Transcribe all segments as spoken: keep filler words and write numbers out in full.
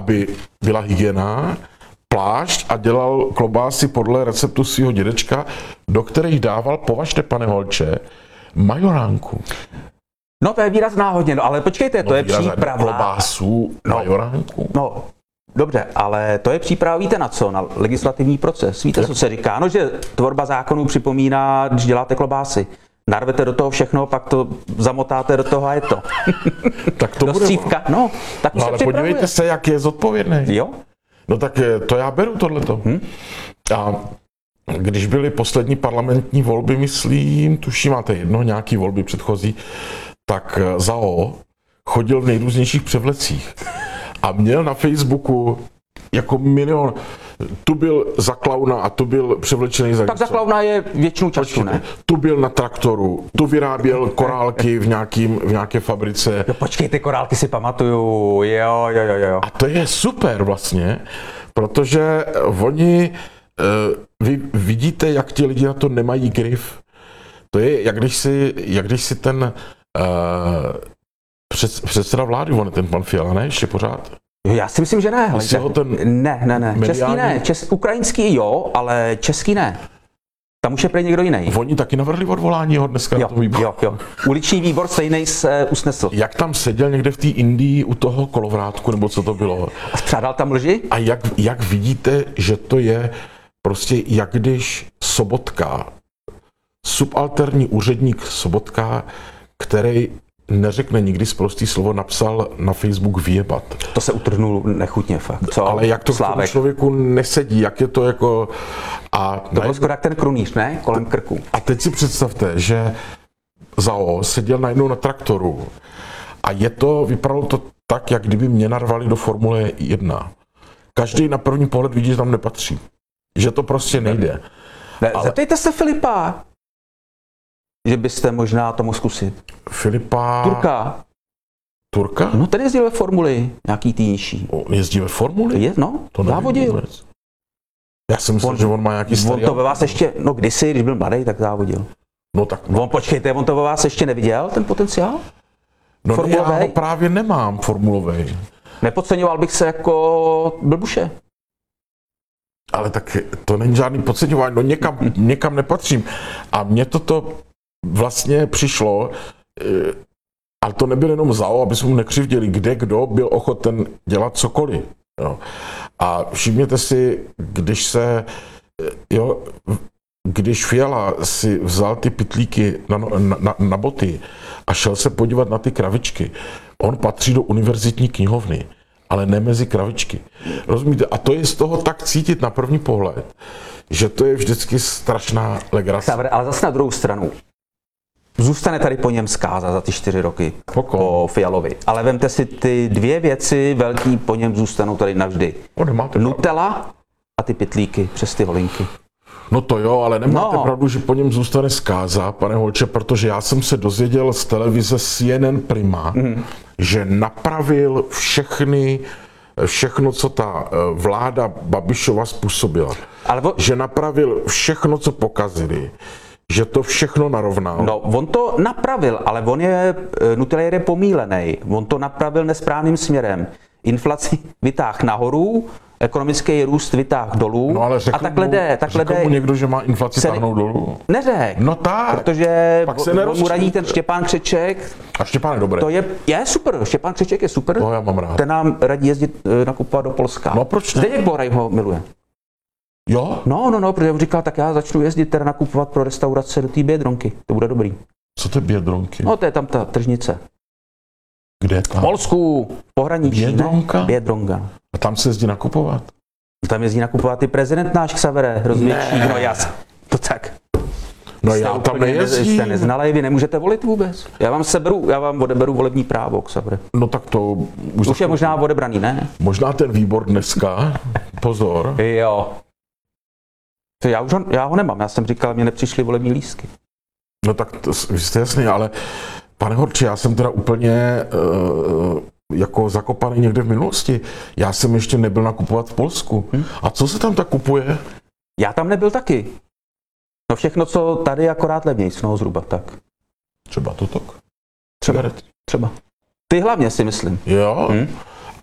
aby byla hygiena, plášť a dělal klobásy podle receptu svého dědečka, do kterých dával, považte, pane Holče, majoránku. No to je výraz náhodně, no, ale počkejte, to no, je příprava. Klobásu, no, majoránku. No, dobře, ale to je příprava, víte na co? Na legislativní proces. Víte, co se říká? No, že tvorba zákonů připomíná, když děláte klobásy. Narvete do toho všechno, pak to zamotáte do toho a je to. Tak to do bude... střívka. No, tak no, se ale připravuje. podívejte se, jak je zodpovědný. Jo? No tak to já beru tohleto. Hmm? A když byly poslední parlamentní volby, myslím, tuším, máte jedno, nějaký volby předchozí, tak Zao chodil v nejrůznějších převlecích a měl na Facebooku jako milion, tu byl za klauna a tu byl převlečený za něco. Tak za klauna je většinu času, ne? Tu byl na traktoru, tu vyráběl korálky v, nějakým, v nějaké fabrice. Jo, počkej, ty korálky si pamatuju, jo, jo, jo, jo. A to je super vlastně, protože oni, vy vidíte, jak ti lidi na to nemají grif. To je, jak když si, jak když si ten uh, před, předseda vlády, on ten pan Fiala, ne, ještě pořád? Já si myslím, že ne. Hele, že, ten ne, ne, ne. mediální... Český ne. Čes, ukrajinský jo, ale český ne. Tam už je prý někdo jiný. Oni taky navrhli odvolání jeho dneska jo, na tom výboru. Jo, jo. Uliční výbor stejnej se usnesl. Jak tam seděl někde v té Indii u toho kolovrátku, nebo co to bylo. A střádal tam lži? A jak, jak vidíte, že to je prostě, jak když Sobotka, subalterní úředník Sobotka, který neřekne nikdy sprostý slovo, napsal na Facebook vyjebat. To se utrhnul nechutně fakt. Co? Ale jak to k tomu člověku nesedí, jak je to jako... A to bylo skoro jak ten krunýř, ne? Kolem krku. A teď si představte, že Zao seděl najednou na traktoru a je to, vypadalo to tak, jak kdyby mě narvali do Formule jedna. Každý na první pohled vidí, že tam nepatří. Že to prostě nejde. Ne, ale... Zeptejte se Filipa, že byste možná to mohl zkusit. Filipa... Turka. Turka? No ten jezdil ve Formuli, nějaký tý nižší. On jezdí ve Formuli? Je, no, to závodil. Já jsem myslel, on, že on má nějaký starý... On to ve vás ještě, no kdysi, když byl mladý, tak závodil. No tak... On, počkejte, on to ve vás ještě neviděl, ten potenciál? No ne, já ho právě nemám formulovej. Nepodceňoval bych se jako blbuše. Ale tak to není žádný podceňování, no někam, někam nepatřím. A mně toto vlastně přišlo, ale to nebyl jenom Zao, aby jsme mu nekřivděli, kde kdo byl ochoten dělat cokoliv. Jo. A všimněte si, když se, jo, když Fiala si vzal ty pytlíky na, na, na, na boty a šel se podívat na ty kravičky, on patří do univerzitní knihovny, ale ne mezi kravičky. Rozumíte? A to je z toho tak cítit na první pohled, že to je vždycky strašná legrace. Ale zase na druhou stranu. Zůstane tady po něm zkáza za ty čtyři roky. Poko. Po Fialovi. Ale vemte si ty dvě věci velký po něm zůstanou tady navždy. Nutella a ty pytlíky přes ty holinky. No to jo, ale nemáte no. pravdu, že po něm zůstane zkáza, pane Holče, protože já jsem se dozvěděl z televize C N N Prima, mm. že napravil všechny, všechno, co ta vláda Babišova způsobila. Ale vo... Že napravil všechno, co pokazili. Že to všechno narovnal. No, on to napravil, ale on je, Nutella je pomílený. On to napravil nesprávným směrem. Inflaci vytáhl nahoru, ekonomický růst vytáhl dolů. No ale řekl a takhle mu, jde, takhle řekl jde. mu někdo, že má inflaci se táhnout dolů? Neřek. No tak. Protože pak se mu radí ten Štěpán Křeček. A Štěpán je dobrý. To je, je super, Štěpán Křeček je super. No, já mám rád. Ten nám radí jezdit nakupovat do Polska. No proč ne? Zdeněk Bohraj ho miluje. Jo? No, no, no, protože on říkal, tak já začnu jezdit teda nakupovat pro restaurace do té Bědronky. To bude dobrý. Co to je Bědronky? No, to je tam ta tržnice. Kde tam? V Polsku, pohraničí, Bědronka? ne? Bědronka. A tam se jezdí nakupovat? Tam jezdí nakupovat i prezident náš Xavere, rozvědčí, no jas. To tak. No jste já tam nejezdím. Jste neznalej, vy nemůžete volit vůbec. Já vám seberu, já vám odeberu volební právo, Xavere. No tak to... Už, už je možná odebraný, ne? Možná ten výbor dneska, pozor. Jo. To já už ho, já ho nemám, já jsem říkal, mě nepřišly volební lístky. No tak to, vy jste jasný, ale pane Horči, já jsem teda úplně uh, jako zakopaný někde v minulosti. Já jsem ještě nebyl nakupovat v Polsku. Hmm? A co se tam tak kupuje? Já tam nebyl taky. No všechno, co tady, akorát levnějc, no zhruba tak. Třeba Totok? Třeba, třeba. Ty hlavně si myslím. Jo? Hmm?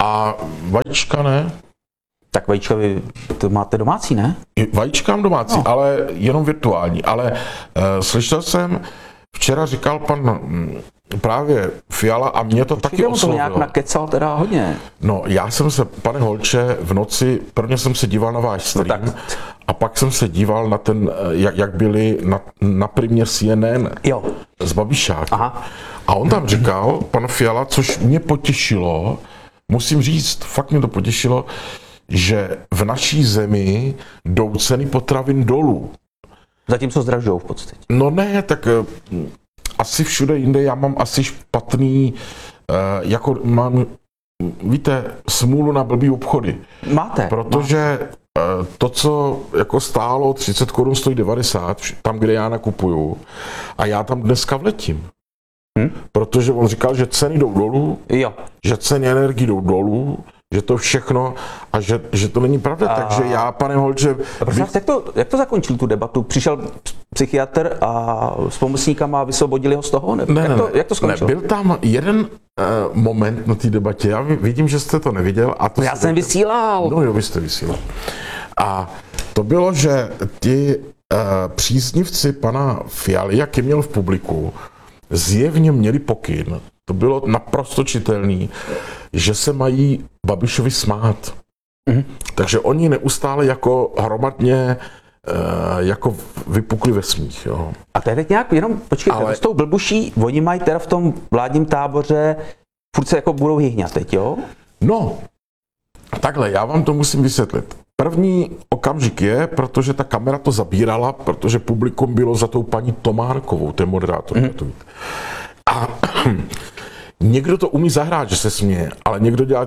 A vajíčka ne? Tak vajíčka vy to máte domácí, ne? I vajíčka mám domácí, No. ale jenom virtuální. Ale uh, slyšel jsem, včera říkal pan mm, právě Fiala a mě to taky Určitě mu to oslovilo. nějak nakecal teda hodně. No, já jsem se, pane Holče, v noci, prvně jsem se díval na váš stream, No tak. a pak jsem se díval na ten, jak, jak byli na, na primě C N N Jo. z Babišáka. Aha. A on tam říkal, pan Fiala, což mě potěšilo, musím říct, fakt mě to potěšilo, že v naší zemi jdou ceny potravin dolů. Zatímco zdražujou v podstatě. No ne, tak eh, asi všude jinde já mám asi špatný, eh, jako mám, víte, smůlu na blbý obchody. Máte. Protože eh, to, co jako stálo třicet korun, stojí devadesát, vš- tam, kde já nakupuju. A já tam dneska vletím. Hm? Protože on říkal, že ceny jdou dolů, Jo. že ceny energií jdou dolů, že to všechno a že, že to není pravda. A- Takže já, pane Holče, Prosím vás, jak to, jak to zakončil tu debatu? Přišel psychiatr a s pomocníkama vysvobodili ho z toho? Ne, Ne, jak, ne, to, ne. jak to skončilo? Ne, byl tam jeden uh, moment na té debatě, já vi- vidím, že jste to neviděl. A to Já se jsem dejte- vysílal. No jo, vy jste vysílal. A to bylo, že ti uh, příznivci pana Fialy, jak je měl v publiku, zjevně měli pokyn, to bylo naprosto čitelný, že se mají Babišovi smát. Mhm. Takže oni neustále jako hromadně uh, jako vypukli ve smích. Jo. A to je teď nějak, jenom počkejte, Ale- ale... s tou blbuší, oni mají teda v tom vládním táboře, furt se jako budou hyhňat teď, jo? No, takhle, já vám to musím vysvětlit. První okamžik je, protože ta kamera to zabírala, protože publikum bylo za tou paní Tomárkovou, ten moderátor. Mm. A někdo to umí zahrát, že se směje, ale někdo dělá...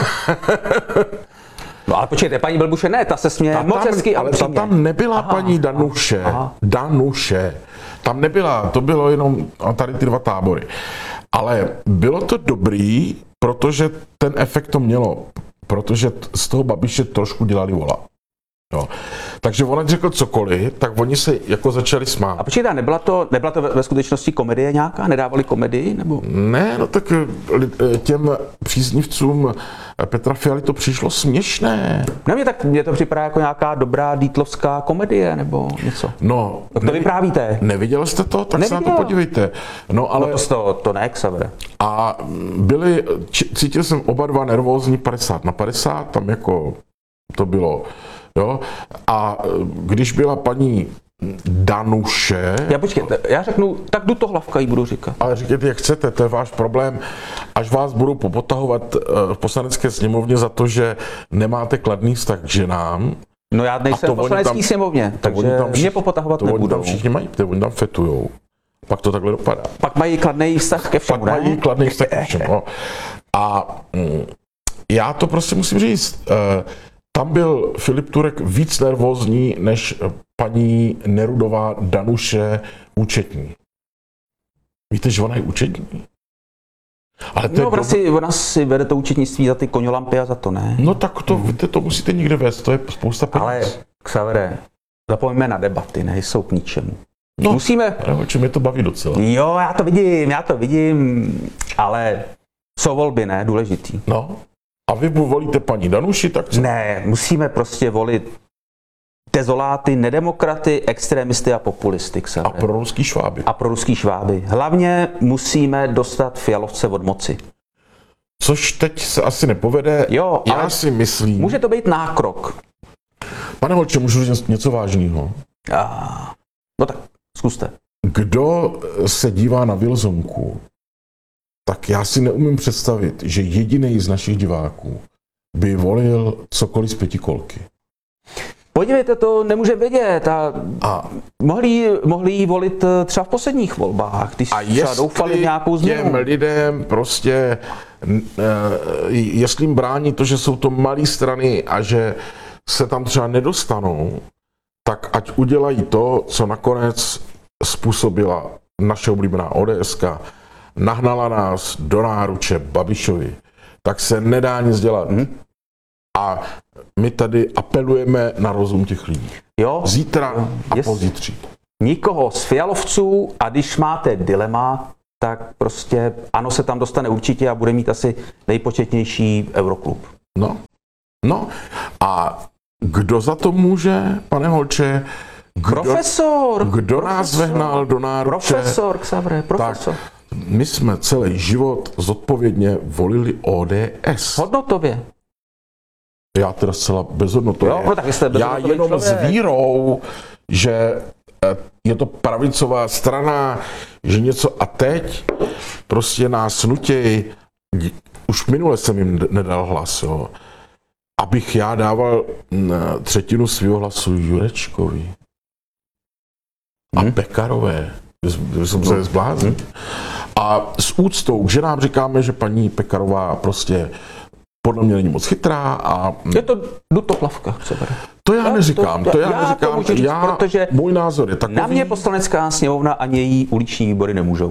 No ale počkejte, paní Blbuše, ne, ta se směje Ta moc tam, hezky a ale ta upřímně. tam nebyla Aha, paní Danuše. aha. Danuše. Tam nebyla, to bylo jenom tady ty dva tábory. Ale bylo to dobrý, protože ten efekt to mělo. Protože t- z toho Babiše trošku dělali vola. Jo. Takže on ať řekl cokoliv, tak oni se jako začali A smát. počkejte, nebyla to, nebyla to ve, ve skutečnosti komedie nějaká? Nedávali komedii? Nebo? Ne, no tak eh, li- eh, těm příznivcům eh, Petra Fialy to přišlo směšné. Ne, mě tak mně to připadá jako nějaká dobrá dítlovská komedie nebo něco. No, Tak to vyprávíte. neviděl jste to? Tak se na to Neviděl. podívejte. No, ale... No to, to, to ne, Xaver. A byli, či- cítil jsem oba dva nervózní padesát na padesát, tam jako to bylo, jo. A když byla paní Danuše, Já počkejte, já řeknu, tak jdu to hlavka jí budu říkat. ale říkejte, jak chcete, to je váš problém, až vás budou popotahovat eh, v poslanecké sněmovně za to, že nemáte kladný vztah k ženám, No já nejsem to v oni poslanecký tam- sněmovně, to takže oni tam mě všichni- popotahovat to oni nebudou. tam všichni mají, to oni tam fetujou. Pak to takhle dopadá. Pak mají kladný vztah ke Pak všemu, mají ne? kladný vztah ke všemu. no. A mm, já to prostě musím říct. eh, Tam byl Filip Turek víc nervózní než paní Nerudová Danuše účetní. Víte, že ona je účetní? Ale to No, je ona dob- si, ona si vede to účetnictví za ty konolampy a za to ne. No tak to, víte, to musíte někde vést, to je spousta peněz. Ale, Xavere, zapomeňme na debaty, nejsou k ničemu. no, Musíme, ale čo mě to baví docela. jo, já to vidím, já to vidím, ale jsou volby, ne, důležitý. No. A vy volíte paní Danuši, tak co? Ne, musíme prostě volit dezoláty, nedemokraty, extremisty a populisty, A Xavere. pro ruský šváby. A pro ruský šváby. Hlavně musíme dostat Fialovce od moci. Což teď se asi nepovede. Jo, Já ale si myslím... může to být nákrok. Pane Holče, můžu říct něco vážného? A... No tak, zkuste. Kdo se dívá na Wilsonku, tak já si neumím představit, že jediný z našich diváků by volil cokoliv z pětikolky. Podívejte, to nemůže vědět. A A, mohli, jí- mohli jí volit eh, třeba v posledních volbách, když a třeba doufali v nějakou těm změnu. lidem prostě, n- eh, jestli jim brání to, že jsou to malé strany a že se tam třeba nedostanou, tak ať udělají to, co nakonec způsobila naše oblíbená ODSka, nahnala nás do náruče Babišovi, tak se nedá nic dělat. Mhm. A my tady apelujeme na rozum těch lidí. Jo, Zítra a Jest- pozítří. nikoho z Fialovců a když máte dilema, tak prostě ANO se tam dostane určitě a bude mít asi nejpočetnější Euroklub. No, no a kdo za to může, pane Holče? Kdo, Profesor! Kdo profesor, nás vehnal do náruče? Profesor, Xavre, profesor. Tak, my jsme celý život zodpovědně volili O D S. Hodnotově. Já teda zcela bezhodnotově. Jo, no tak vy jste Já bezhodnotový jenom člověk. s vírou, že eh, je to pravicová strana, že něco a teď prostě nás nutěj, už minule jsem jim nedal hlas, jo, abych já dával mm, třetinu svého hlasu Jurečkovi a Hmm. Pekarové. Jsem se zbláznil. A s úctou k ženám říkáme, že paní Pekarová prostě podle mě není moc chytrá a Je to dutoplavka, Xavre. to já Já neříkám, to- to já já to neříkám, můžu říct, já, protože můj názor je takový. Na mě poslanecká sněmovna ani její uliční výbory nemůžou.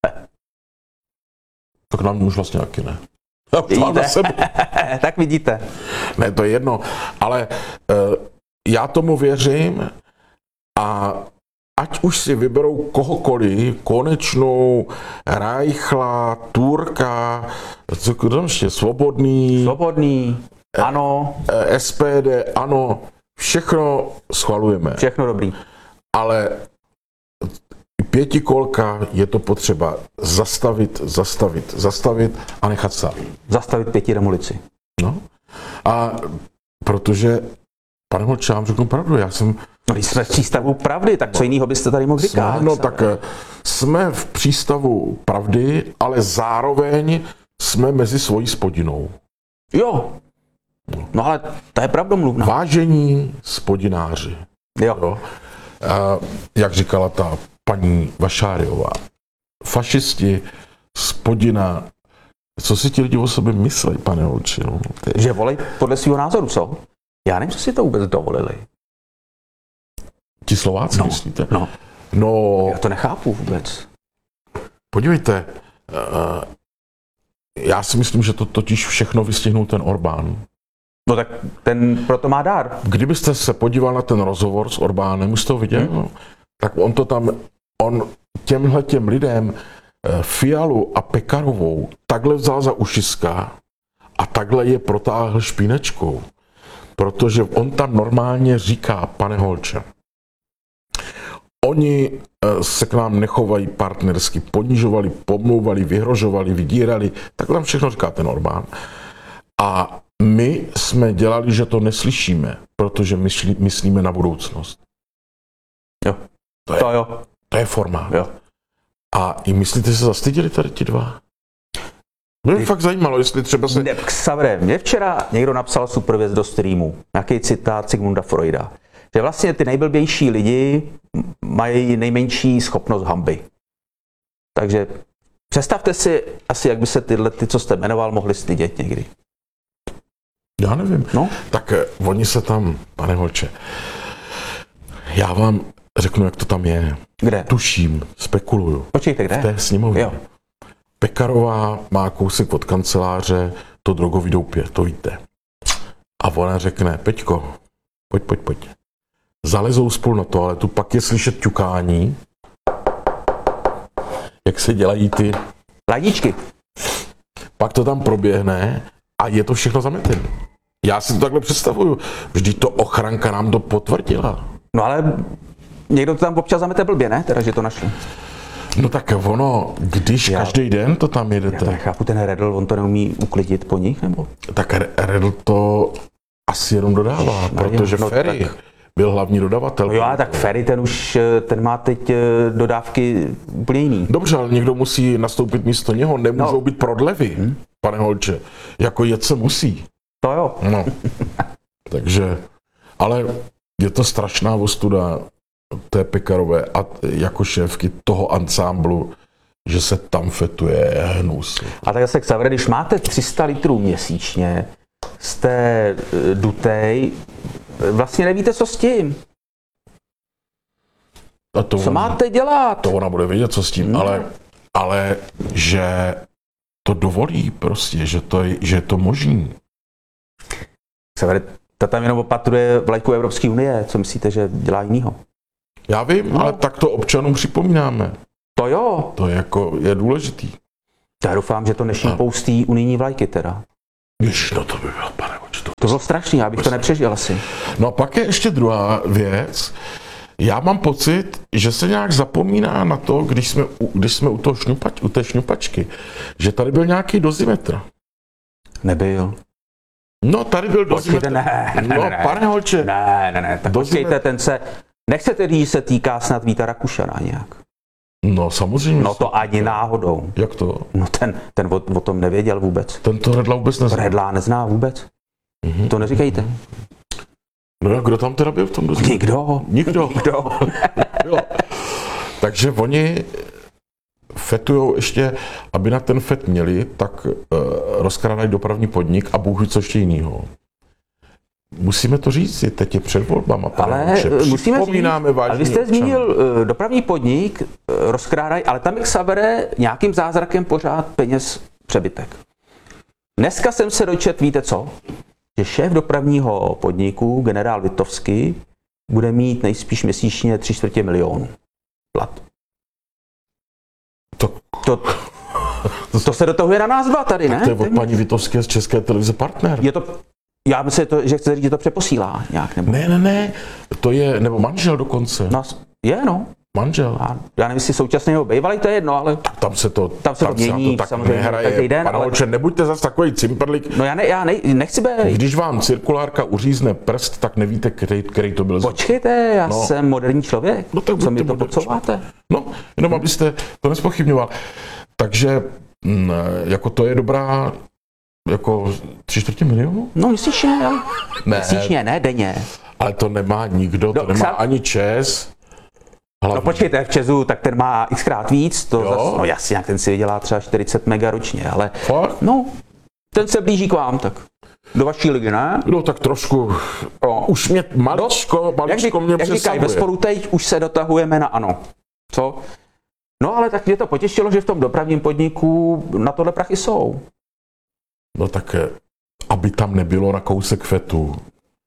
Tak nám už vlastně taky ne. Já už mám Jde. na sebe. Tak vidíte. Ne, to je jedno, ale uh, já tomu věřím a ať už si vyberou kohokoliv, Konečnou, Reichla, Turka, co kdo tam ještě, Svobodný, Svobodný, ano, eh, S P D, ano, všechno schvalujeme, všechno dobrý. ale pětikolka je to potřeba zastavit, zastavit, zastavit a nechat stát. Zastavit pěti demolici. No. A protože, pane Holče, já vám řeknu pravdu, já jsem, No, když jsme v přístavu pravdy, tak co jiného byste tady mohl říkat? no tak eh, jsme v přístavu pravdy, ale zároveň jsme mezi svojí spodinou. Jo. No ale to je pravdomluvná. Vážení spodináři. Jo. Jo. A, jak říkala ta paní Vašáriová, fašisti, spodina, co si ti lidi o sobě myslí, pane Holči? No, ty- Že volej podle svého názoru, co? Já nevím, co si to vůbec dovolili. Ti Slováci, No, myslíte? no. No, Já to nechápu vůbec. podívejte, eh, já si myslím, že to totiž všechno vystihnul ten Orbán. No tak ten proto má dár. Kdybyste se podíval na ten rozhovor s Orbánem, už jste to viděl, Hmm. no, tak on to tam, on těmhle těm lidem, eh, Fialu a Pekarovou, takhle vzal za ušiska a takhle je protáhl špínečkou. Protože on tam normálně říká, pane Holče, oni eh, se k nám nechovají partnersky, ponižovali, pomlouvali, vyhrožovali, vydírali, takhle nám všechno říká ten Orbán. A my jsme dělali, že to neslyšíme, protože myslí, myslíme na budoucnost. Jo. To je, To jo. to je formát. Jo. A i myslíte, že se zastydili tady ti dva? Mě by fakt zajímalo, jestli třeba se... Ne, Xavre, mě včera někdo napsal super věc do streamu, nějaký citát Sigmunda Freuda, že vlastně ty nejblbější lidi mají nejmenší schopnost hanby. Takže představte si asi, jak by se tyhle, ty, co jste jmenoval, mohli stydět někdy. Já nevím. No, Tak eh, oni se tam, pane Holče, já vám řeknu, jak to tam je. kde? Tuším, spekuluju. Počkejte, kde? V té sněmovně. Jo. Pekarová má kousek od kanceláře to drogový doupě, to víte. A ona řekne, Peťko, pojď, pojď, pojď. Zalezou spolu na toaletu, pak je slyšet ťukání, jak se dělají ty, Ladíčky. pak to tam proběhne a je to všechno zametené. Já si to takhle představuju. Vždyť to ochranka nám to potvrdila. No ale někdo to tam občas zamete blbě, ne? Teda, že to našli. No tak ono, když Já- každý den to tam Já to jedete, nechápu, ten Redl, on to neumí uklidit po nich, nebo? tak Redl to asi jenom dodává, Ježišmarja, protože no Ferry tak- byl hlavní dodavatel. No jo, ale tak Ferry, ten už, eh, ten má teď eh, dodávky úplně jiný. Dobře, ale někdo musí nastoupit místo něho, nemůžou No. být prodlevy, Hmm. pane Holče. Jako jet se musí. To jo. No. Takže, ale je to strašná ostuda té Pekarové a jako šéfky toho ansámblu, že se tam fetuje hnus. A tak zase, Xavre, když máte tři sta litrů měsíčně, jste eh, dutej, vlastně nevíte, co s tím. A to, Co ona, máte dělat? to ona bude vědět, co s tím, No. ale, ale že to dovolí prostě, že to je, že je to možný. Xavre, ta tam jenom opatruje vlajku Evropské unie. Co myslíte, že dělá jinýho? Já vím, No. ale tak to občanům připomínáme. To To jo. To je, jako, je důležitý. Já doufám, že to nešípou z té unijní vlajky teda. Víš, no to by bylo, pane oči, to... To bylo strašný, já bych to nepřežil asi. No a pak je ještě druhá věc. Já mám pocit, že se nějak zapomíná na to, když jsme, u- když jsme u, toho šňupač, u té šňupačky, že tady byl nějaký dozimetr. Nebyl. No, tady byl Počkejte, dozimetr. ne, ne, No, ne, ne. pane holče, Ne, ne, ne, tak Dozimetr- počkejte, ten se... Nechcete říct, že se týká snad Víta Rakušana nějak? no samozřejmě. No to ani náhodou. Jak to? No ten, ten o, o tom nevěděl vůbec. Tento Redla vůbec nezná. Redlá nezná vůbec. Mhm. To neříkejte. No a kdo tam teda byl v tom dozimetru? Nikdo. Nikdo. Nikdo. Jo. Takže oni fetujou ještě, aby na ten fet měli, tak uh, rozkrádají dopravní podnik a bůh ví co ještě jinýho. Musíme to říct, teď je před volbama. Ale musíme říct, ale vy jste občan. zmínil uh, dopravní podnik, uh, rozkrádají, ale tam jich sabere nějakým zázrakem pořád peněz přebytek. Dneska jsem se dočet, víte co? Že šéf dopravního podniku, generál Vitovský, bude mít nejspíš měsíčně tři čtvrtě milionů plat. To, To, to se dotahuje na nás dva tady, ne? to je od paní Vitovské z České televize partner. Je to, já myslím, to, že chce říct, že to přeposílá nějak, nebo... Ne, ne, ne, to je, nebo manžel dokonce. No, je, no. Manžel. A já nevím, jestli současného bývalý, to je jedno, ale... Tam se to, Tam se to na mění, tak samozřejmě, nehraje. každý den, Pane ale- holče, nebuďte zase takový cimperlik. No já, ne, já ne, nechci být. Když vám cirkulárka uřízne prst, tak nevíte, který, který to byl. Počkejte, já No. jsem moderní člověk. No tak Co mi buďte to moderní podsouváte? No, jenom abyste to nespochybňoval. Takže mm, jako to je dobrá, jako tři čtvrtě milionů? No měsíčně, jo. Ne, Měsíčně, ne denně. ale to nemá nikdo, to No, nemá sám- ani ČES. Hlavně. No počkejte, v Česu, tak ten má xkrát víc, to Jo. zas, no jasně, jak ten si vydělá třeba čtyřicet mega ročně, ale Fakt? no, ten se blíží k vám, tak do vaší ligy, ne? No tak trošku, No. už mě maličko, Jak, maličko řík, mě jak říkají, ve přesahuje. sporu teď už se dotahujeme na ano. Co? No ale tak mě to potěšilo, že v tom dopravním podniku na tohle prachy jsou. No tak, eh, aby tam nebylo na kousek fetu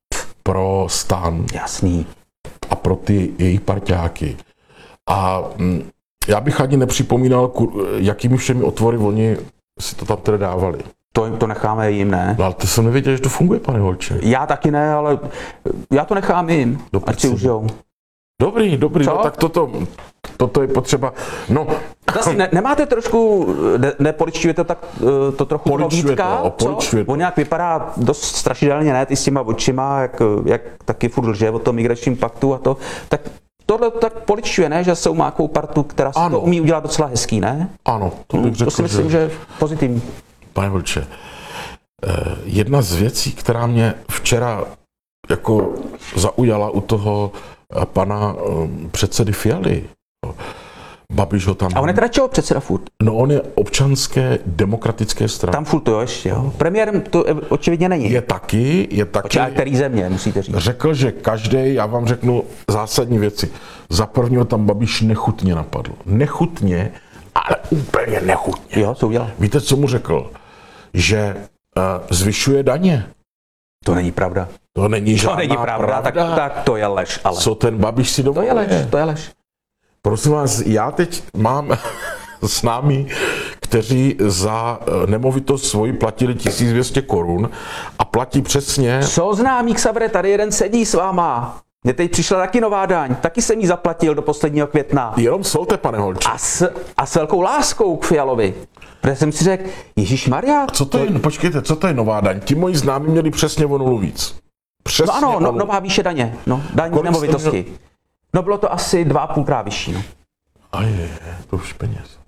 pro stan Jasný. a pro ty jejich parťáky. A mm, já bych ani nepřipomínal, ku- jakými všemi otvory oni si to tam teda dávali. To jim to necháme jim, ne? No ale to jsem nevěděl, že to funguje, pane holče. Já taky ne, ale já to nechám jim, Do ať si prci. užijou. Dobrý, dobrý, Co? no tak toto, toto je potřeba. No, Zase ne, nemáte trošku, ne, nepoličťuje to tak eh, to trochu toho Poličťuje Vítka, to, poličťuje co? to. On nějak vypadá dost strašidelně, ne, ty s těma očima, jak, jak taky furt lže o tom migračním paktu a to, tak tohle to tak poličťuje, ne, že jsou má nějakou partu, která si Ano. to umí udělat docela hezký, ne? ano, to bych To řekl, si myslím, že je pozitivní. Pane Vlče, eh, jedna z věcí, která mě včera jako zaujala u toho eh, pana eh, předsedy Fialy, Babiš ho tam... A on je teda čeho předseda furt? No on je občanské demokratické strany. Tam furt to jo, ještě, jo. Premiérem to eh, očividně není. Je taky, je taky... Počkej, a který země, musíte říct. Řekl, že každý, já vám řeknu zásadní věci. Za prvního tam Babiš nechutně napadl. Nechutně, ale úplně nechutně. Jo, co udělal? Víte, co mu řekl? Že uh, zvyšuje daně. To není pravda. To není To žádná není pravda, tak, tak to je lež, ale. Co ten Babiš si To dovoluje? je lež, to je lež. Prosím vás, já teď mám s námi, kteří za eh, nemovitost svoji platili tisíc dvě stě korun a platí přesně... Co známý Xavere, tady jeden sedí s váma. Mně teď přišla taky nová daň, taky jsem ji zaplatil do posledního května. Jenom solte, pane Holče. A s, a s velkou láskou k Fialovi. Protože jsem si řekl, Ježíš Maria. Co to je, no, počkejte, co to je nová daň? Ti moji známí měli přesně o nulu víc. Přesně No ano, o no, nulu. nová výše daně, no, daň z Kolik jste nemovitosti. No bylo to asi dva a půlkrát vyšší. No. A je, to už peněz.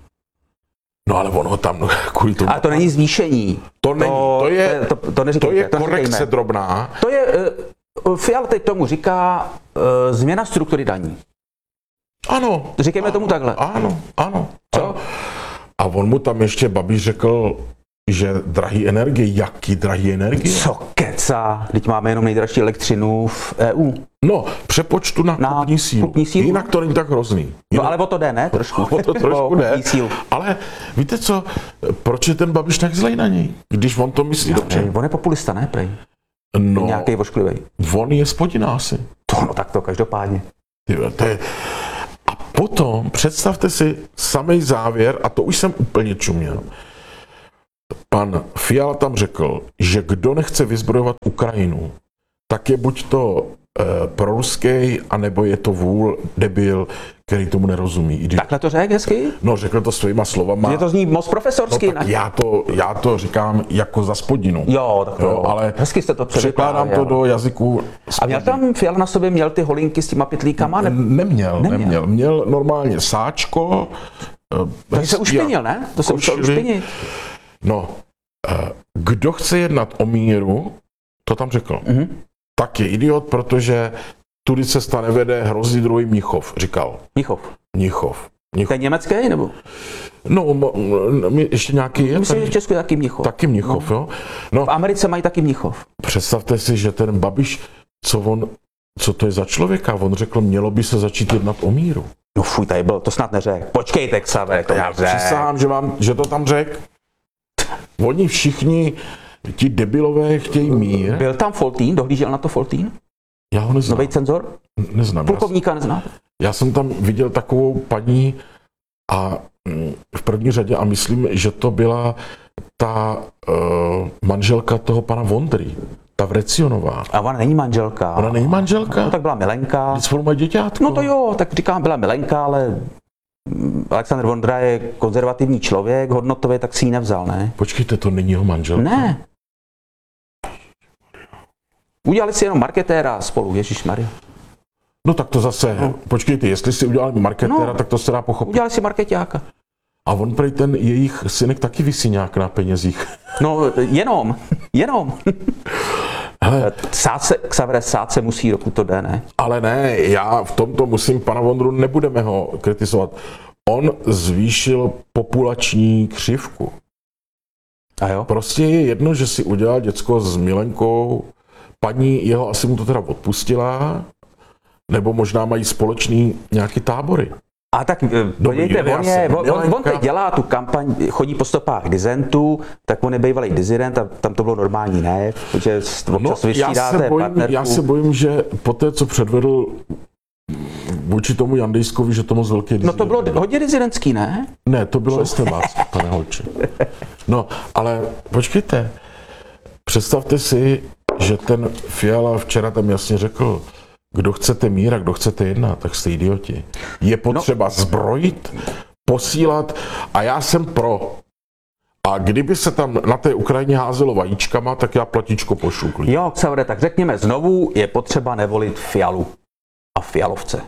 No ale ono tam kvůli tomu... Ale to není zvýšení. To není, to je, to, to, to neříkejte, to je to korekce neříkejme. drobná. To je, uh, Fiala teď tomu říká uh, změna struktury daní. Ano. Říkejme tomu takhle. Ano, ano. Co? ano. A on mu tam ještě Babiš řekl, že drahý energie, jaký drahý energie? Co keca? Teď máme jenom nejdražší elektřinu v E U. No, přepočtu na, Na kupní sílu. kupní sílu. Jinak to není tak hrozný. No Jinak, ale o to jde, ne? Trošku. o to trošku ne. kupní sílu. Ale víte co, proč je ten Babiš tak zlej na něj? Když on to myslí dobře. Ne, on je populista, ne, prej? No, Nějaký vošklivý. on je spodina asi. To, no tak to každopádně. Ty, to je, a potom představte si samý závěr, a to už jsem úplně čuměl. Pan Fiala tam řekl, že kdo nechce vyzbrojovat Ukrajinu, tak je buď to e, proruský, anebo je to vůl debil, který tomu nerozumí. I když, Takhle to řekl hezky? no, řekl to svýma slovama. Je to zní moc profesorsky, no, tak ne? já, to, já to říkám jako za spodinu. Jo, tak jo, ale hezky jste to překládám to do jazyku. A měl tam Fiala na sobě, měl ty holinky s těma pytlíkama? Ne? Neměl, neměl, neměl. Měl normálně sáčko. Takže se ušpinil, ne? To se musel ušpinit. No, kdo chce jednat o míru, to tam řekl, mm-hmm. tak je idiot, protože tudy cesta nevede, hrozí druhý Mnichov, říkal. Mnichov. Mnichov. To je německý, nebo? No, ještě nějaký je. Myslím, že v Česku je taky Mnichov. Taky Mnichov, no. jo. No, v Americe mají taky Mnichov. Představte si, že ten Babiš, co on, co to je za člověka? On řekl, mělo by se začít jednat o míru. No fuj, tady byl, to snad neřekl. Počkejte, Xaver, to já přísahám, že, vám, že to tam řekl. Oni všichni, ti debilové, chtějí mír. Byl tam Foltín, dohlížel na to Foltín? Já ho neznám. Nový cenzor? Neznám. Plukovníka neznáte? Já jsem tam viděl takovou paní a v první řadě a myslím, že to byla ta uh, manželka toho pana Vondry, ta Vrecionová. A ona není manželka. Ona není manželka? No, tak byla milenka. Když spolu mají děťátko. No to jo, tak říkám, byla milenka, ale Alexandr Vondra je konzervativní člověk, hodnotově, tak si ji nevzal, ne? Počkejte, to není jeho manželka? Ne. Udělali si jenom marketéra spolu, ježišmarja. No tak to zase, no. Počkejte, jestli si udělali marketéra, no, tak to se dá pochopit. Udělali si markeťáka. A on prej ten jejich synek taky visí nějak na penězích. No jenom, jenom. Hele, sát se, Xavere, sát se musí, dokud to jde, ne? Ale ne, já v tomto musím pana Vondru, nebudeme ho kritizovat. On zvýšil populační křivku. A jo? Prostě je jedno, že si udělal děcko s milenkou, paní jeho asi mu to teda odpustila, nebo možná mají společný nějaký tábory. A tak podívejte, on, je, on, on teď dělá tu kampaň, chodí po stopách dizentů, tak on je bývalý dizident a tam to bylo normální, ne? Protože no, já, se bojím, já se bojím, že po té, co předvedl vůči tomu Jandejskovi, že to moc velký dizident. No to bylo hodně dizidentský, ne? Ne, to bylo estebác, pane holče. No, ale počkejte, představte si, že ten Fiala včera tam jasně řekl, kdo chcete mír a kdo chcete jednat, tak jste idioti. Je potřeba no. zbrojit, posílat a já jsem pro. A kdyby se tam na té Ukrajině házelo vajíčkama, tak já platíčko pošlu. Jo, Xavere, tak řekněme znovu, je potřeba nevolit Fialu a Fialovce.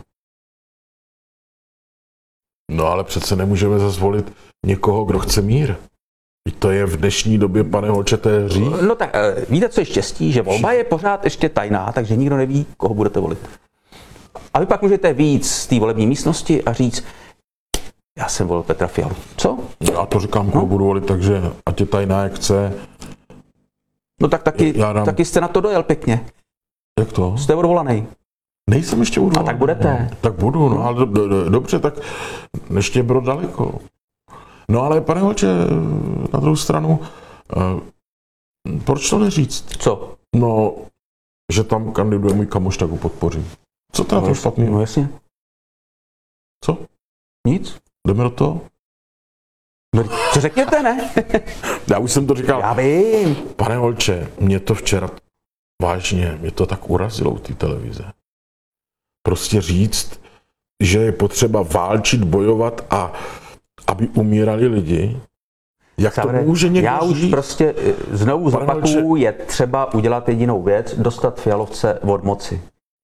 No ale přece nemůžeme zazvolit někoho, kdo chce mír. I to je v dnešní době, pane holče, to je hří. No tak víte, co je štěstí, že volba je pořád ještě tajná, takže nikdo neví, koho budete volit. A vy pak můžete víc z té volební místnosti a říct, já jsem volil Petra Fialu. Co? Já to říkám, koho no. budu volit, takže ať je tajná, jak chce. No tak taky, dám... taky jste na to dojel pěkně. Jak to? Jste odvolanej. Nejsem ještě odvolaný. A tak budete. No, tak budu, no ale do, do, do, dobře, tak ještě bylo daleko. No ale pane holče, na druhou stranu, uh, proč to neříct? Co? No, že tam kandiduje můj kamoš, tak ho podpořím. Co to je no, to špatný? No jasně. Co? Nic. Jdeme do toho? No, co řekněte, ne? Já už jsem to říkal. Já vím. Pane holče, mě to včera, vážně, mě to tak urazilo u té televize. Prostě říct, že je potřeba válčit, bojovat a aby umírali lidi. Jak Xavere, to může někdo Já už říct? prostě znovu zopakuju, je třeba udělat jedinou věc, dostat Fialovce od moci.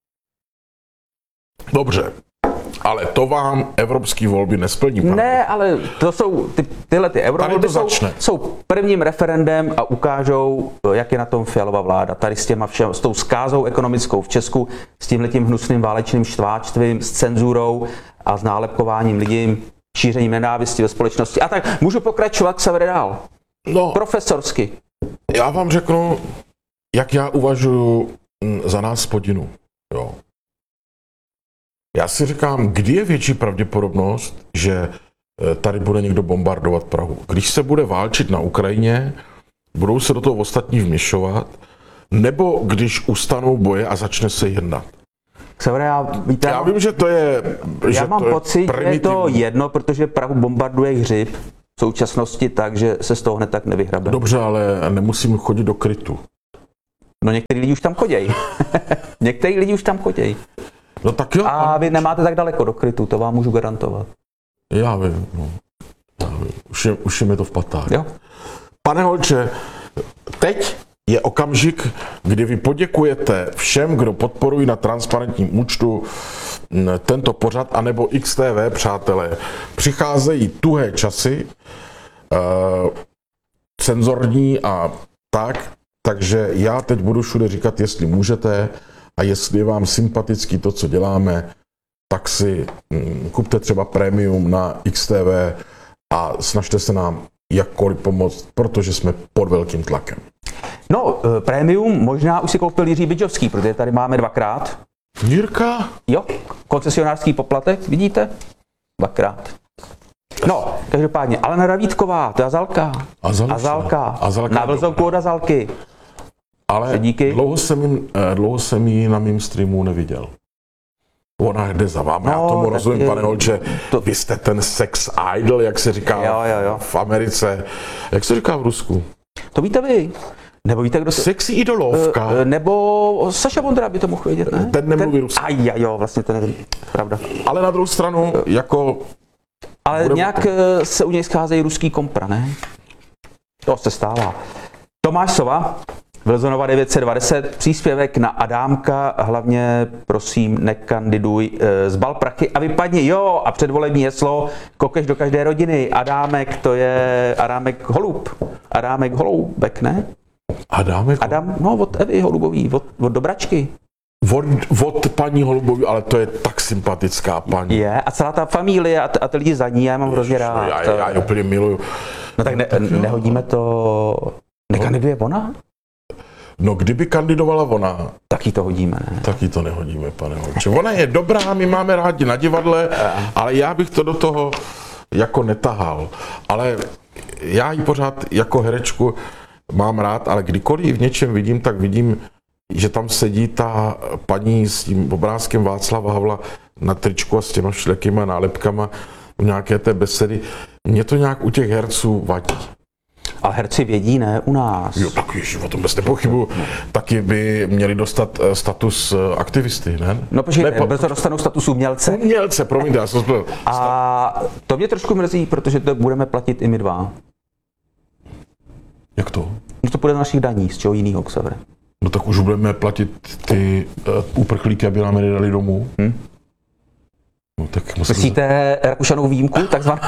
Dobře, ale to vám evropské volby nesplní. Pane. Ne, ale to jsou, ty, tyhle ty eurovolby jsou, jsou prvním referendem a ukážou, jak je na tom Fialova vláda. Tady s, těma všem, s tou zkázou ekonomickou v Česku, s tímhletím hnusným válečným štváčstvím, s cenzurou a s nálepkováním lidí, šířením nenávisti ve společnosti. A tak můžu pokračovat, Xavere, dál. No, profesorsky. Já vám řeknu, jak já uvažuji za nás spodinu. Jo. Já si říkám, kdy je větší pravděpodobnost, že tady bude někdo bombardovat Prahu. Když se bude válčit na Ukrajině, budou se do toho ostatní vměšovat, nebo když ustanou boje a začne se jednat. Severe, já, víte, Já vím, že to je že já mám to je pocit, že je to primitivní. jedno, protože Prahu bombarduje hřib v současnosti tak, že se z toho hned tak nevyhrabe. Dobře, ale nemusím chodit do krytu. No některý lidi už tam chodějí. Některý lidi už tam chodějí. No tak jo. A vy nemáte tak daleko do krytu, to vám můžu garantovat. Já vím, no. Já vím. Už, je, už je mi to v patách. Jo? Pane Holče, teď je okamžik, kdy vy poděkujete všem, kdo podporují na transparentním účtu tento pořad, anebo X T V, přátelé. Přicházejí tuhé časy, uh, cenzorní a tak, takže já teď budu všude říkat, jestli můžete a jestli je vám sympatický to, co děláme, tak si hm, kupte třeba prémium na X T V a snažte se nám jakkoliv pomoct, protože jsme pod velkým tlakem. No, e, prémium možná už si koupil Jiří Bydžovský, protože tady máme dvakrát. Jirka? Jo, koncesionářský poplatek, vidíte? Dvakrát. No, každopádně, Alena Ravítková, to je Azalka. Azalka. Azalka. Azalka Na je vlzonku od Azalky. Ale díky. dlouho jsem, jim, eh, dlouho jsem ji na mým streamu neviděl. Ona jde za vámi, No, já tomu tak rozumím, je- pane Holče. to- Vy jste ten sex idol, jak se říká Jo, jo, jo. v Americe. Jak se říká v Rusku? To víte vy. Nebo víte, kdo to... Sexy idolovka. E, nebo Saša Vondra by to mohl vědět, ne? Ten nemluví rusky. Aj, aj, jo, vlastně to nevím. Pravda. Ale na druhou stranu, jako Ale Budeme- nějak e, se u něj scházejí ruský kompra, ne? To se stává. Tomáš Sova, Vlzonova devět set dvacet, příspěvek na Adámka, hlavně prosím nekandiduj, e, zbal prachy a vypadni, jo, a předvolební heslo, kokeš do každé rodiny, Adámek, to je Adámek Holub, Adámek Holoubek, ne? Adámek Adam, no od Evy Holubový, od, od Dobračky. od, od paní Holubový, ale to je tak sympatická paní. Je, a celá ta familie a, t- a ty lidi za ní, já mám hrozně rád. Já, já ji úplně miluju. No tak ne, nehodíme to, nekandiduje ona? No kdyby kandidovala ona, Tak jí to hodíme, ne? tak jí to nehodíme, pane Holče. Ona je dobrá, my máme rádi na divadle, ale já bych to do toho jako netahal. Ale já ji pořád jako herečku mám rád, ale kdykoliv ji v něčem vidím, tak vidím, že tam sedí ta paní s tím obrázkem Václava Havla na tričku a s těma všelijakýma nálepkama v nějaké té besedy. Mně to nějak u těch herců vadí. Ale herci vědí, ne? U nás. Jo, tak ježi, o tom bez nepochybu. Taky by měli dostat eh, status eh, aktivisty, ne? No počkejte, Ne, po- brzo dostanou status umělce. Umělce, promiňte, já jsem byl. A to mě trošku mrzí, protože to budeme platit i my dva. Jak to? No to půjde z našich daní, z čeho jiného, Xavere. No tak už budeme platit ty uh, uprchlíky, aby nám je nedali domů. Hm? No tak musím... Myslíte Rakušanou výjimku, takzvanou?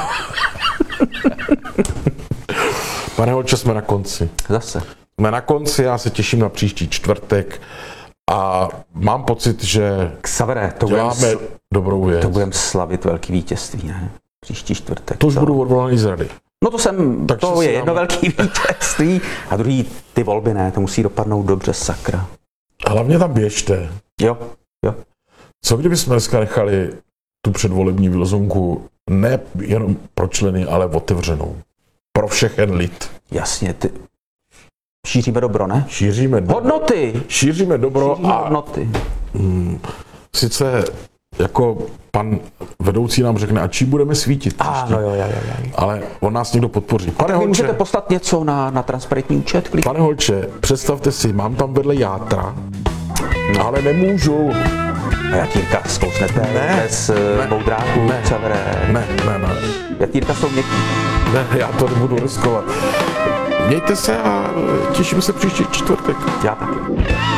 Pane Holče, jsme na konci. Zase. Jsme na konci, já se těším na příští čtvrtek a mám pocit, že Xavere, to budeme děláme dobrou věc. to budem slavit velký vítězství, ne? Příští čtvrtek. To už co? budu odvolaný z rady. No to jsem, Takže to si je dáme- jedno velký vítězství. A druhý, ty volby, ne, to musí dopadnout dobře, sakra. Hlavně tam běžte. Jo, jo. Co kdybychom dneska nechali tu předvolební vylozunku ne jenom pro členy, ale otevřenou. Pro všechen lid. Jasně, ty... Šíříme dobro, ne? Šíříme dobro, Hodnoty! šíříme dobro Šíříme a hodnoty. mm, sice jako pan vedoucí nám řekne, a čí budeme svítit A, příště, no jo, jo, jo, jo. ale on nás někdo podpoří. Pane Tak vy můžete Holče, poslat něco na, na transparentní účet, klik. pane Holče, představte si, mám tam vedle játra, ale nemůžu. A Jatýrka zkousnete Ne, bez ne, boudráku, ne, Xavere. Ne, ne, ne, Jatýrka jsou měkký. ne, já to nebudu riskovat. Mějte se a těším se příští čtvrtek. Já taky.